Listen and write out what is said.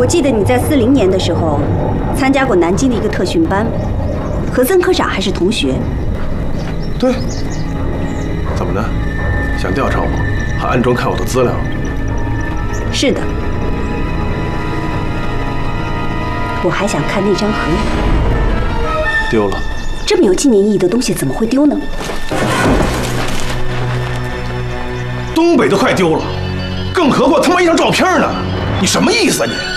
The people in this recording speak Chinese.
我记得你在40年的时候参加过南京的一个特训班，和曾科长还是同学。 对。怎么的？想调查我，还暗中看我的资料？ 是的。我还想看那张合影。 丢了。 这么有纪念意义的东西怎么会丢呢？ 东北都快丢了，更何况他妈一张照片呢？你什么意思啊你？